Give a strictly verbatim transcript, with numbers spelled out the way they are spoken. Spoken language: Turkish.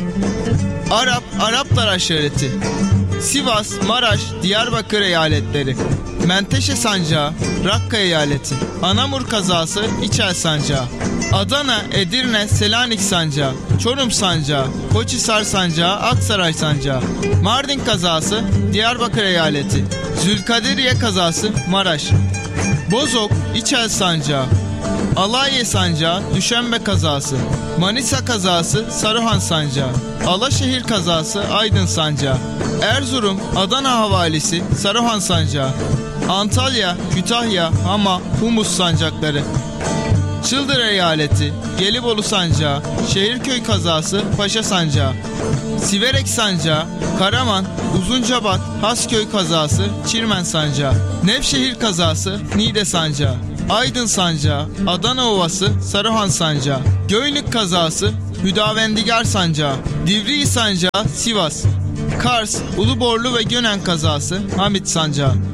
Arap, Araplar aşireti. Sivas, Maraş, Diyarbakır eyaletleri. Menteşe Sancağı, Rakka eyaleti. Anamur kazası, İçel Sancağı. Adana, Edirne, Selanik Sancağı. Çorum Sancağı, Koçhisar Sancağı, Aksaray Sancağı. Mardin kazası, Diyarbakır eyaleti. Zülkaderiye kazası, Maraş. Bozok, İçel Sancağı. Alaye Sancağı, Düşenbe kazası. Manisa kazası, Saruhan Sancağı. Alaşehir kazası, Aydın Sancağı. Erzurum, Adana havalisi, Saruhan Sancağı. Antalya, Kütahya, Hama, Humus sancakları. Çıldır eyaleti, Gelibolu Sancağı. Şehirköy kazası, Paşa Sancağı. Siverek Sancağı, Karaman, Uzuncabat, Hasköy kazası, Çirmen Sancağı. Nevşehir kazası, Niğde Sancağı. Aydın Sancağı, Adana Ovası, Saruhan Sancağı. Göynük kazası, Hüdavendigar Sancağı. Divriği Sancağı, Sivas. Kars, Uluborlu ve Gönen kazası, Hamit Sancağı.